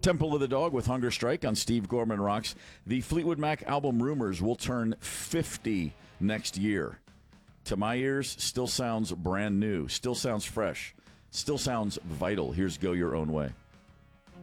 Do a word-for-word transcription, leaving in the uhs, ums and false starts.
Temple of the Dog with Hunger Strike on Steve Gorman Rocks. The Fleetwood Mac album Rumors will turn fifty next year. To my ears, still sounds brand new, still sounds fresh, still sounds vital. Here's Go Your Own Way.